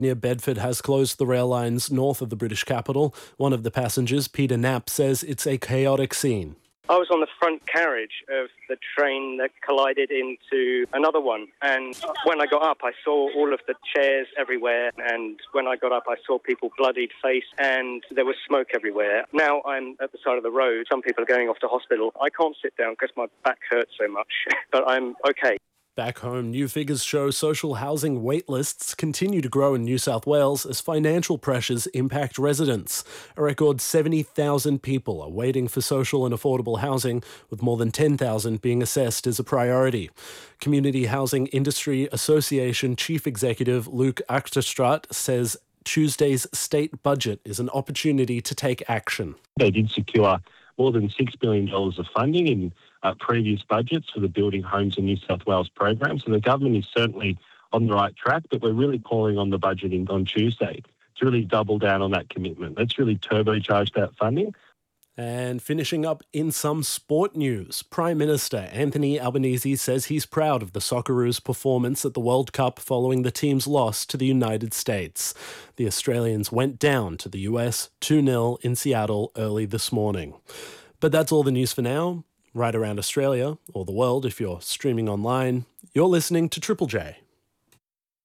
near Bedford has closed the rail lines north of the British capital. One of the passengers, Peter Knapp, says it's a chaotic scene. I was on the front carriage of the train that collided into another one, and when I got up I saw all of the chairs everywhere, and when I got up I saw people bloodied face and there was smoke everywhere. Now I'm at the side of the road. Some people are going off to hospital. I can't sit down because my back hurts so much, but I'm okay. Back home, new figures show social housing waitlists continue to grow in New South Wales as financial pressures impact residents. A record 70,000 people are waiting for social and affordable housing, with more than 10,000 being assessed as a priority. Community Housing Industry Association Chief Executive Luke Achterstraat says Tuesday's state budget is an opportunity to take action. They did secure more than $6 billion of funding in previous budgets for the Building Homes in New South Wales program. So the government is certainly on the right track, but we're really calling on the budget on Tuesday to really double down on that commitment. Let's really turbocharge that funding. And finishing up in some sport news, Prime Minister Anthony Albanese says he's proud of the Socceroos' performance at the World Cup following the team's loss to the United States. The Australians went down to the US 2-0 in Seattle early this morning. But that's all the news for now. Right around Australia, or the world if you're streaming online, you're listening to Triple J.